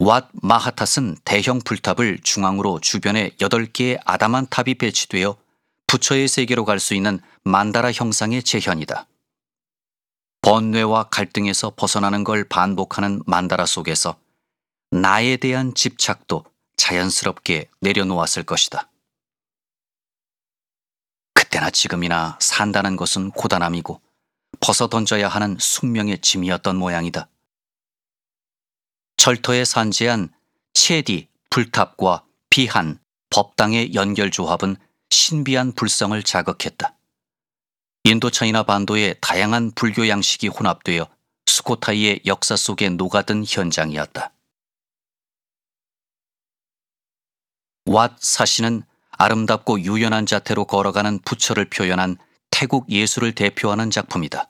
왓 마하탓은 대형 불탑을 중앙으로 주변에 8개의 아담한 탑이 배치되어 부처의 세계로 갈 수 있는 만다라 형상의 재현이다. 번뇌와 갈등에서 벗어나는 걸 반복하는 만다라 속에서 나에 대한 집착도 자연스럽게 내려놓았을 것이다. 그때나 지금이나 산다는 것은 고단함이고 벗어던져야 하는 숙명의 짐이었던 모양이다. 절터에 산재한 체디, 불탑과 비한, 법당의 연결조합은 신비한 불성을 자극했다. 인도차이나 반도의 다양한 불교 양식이 혼합되어 수코타이의 역사 속에 녹아든 현장이었다. 왓 사시는 아름답고 유연한 자태로 걸어가는 부처를 표현한 태국 예술을 대표하는 작품이다.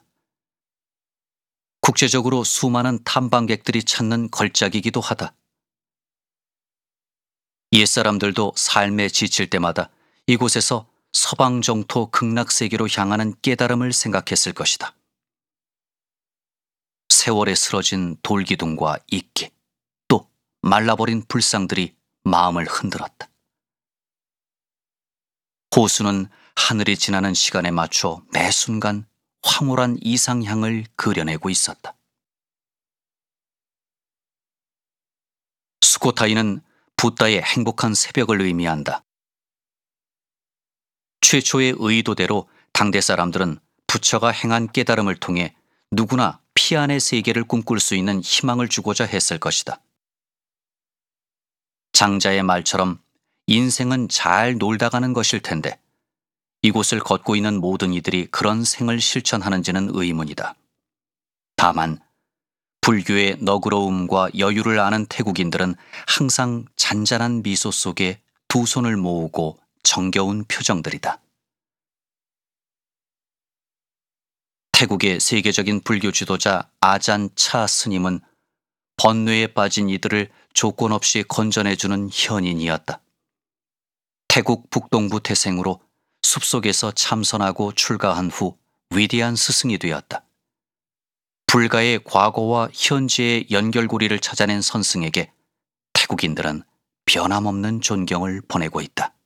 국제적으로 수많은 탐방객들이 찾는 걸작이기도 하다. 옛사람들도 삶에 지칠 때마다 이곳에서 서방 정토 극락세계로 향하는 깨달음을 생각했을 것이다. 세월에 쓰러진 돌기둥과 이끼, 또 말라버린 불상들이 마음을 흔들었다. 호수는 하늘이 지나는 시간에 맞춰 매 순간 황홀한 이상향을 그려내고 있었다. 수코타이는 붓다의 행복한 새벽을 의미한다. 최초의 의도대로 당대 사람들은 부처가 행한 깨달음을 통해 누구나 피안의 세계를 꿈꿀 수 있는 희망을 주고자 했을 것이다. 장자의 말처럼 인생은 잘 놀다 가는 것일 텐데 이곳을 걷고 있는 모든 이들이 그런 생을 실천하는지는 의문이다. 다만 불교의 너그러움과 여유를 아는 태국인들은 항상 잔잔한 미소 속에 두 손을 모으고 정겨운 표정들이다. 태국의 세계적인 불교 지도자 아잔 차 스님은 번뇌에 빠진 이들을 조건 없이 건져내주는 현인이었다. 태국 북동부 태생으로 숲속에서 참선하고 출가한 후 위대한 스승이 되었다. 불가의 과거와 현재의 연결고리를 찾아낸 선승에게 태국인들은 변함없는 존경을 보내고 있다.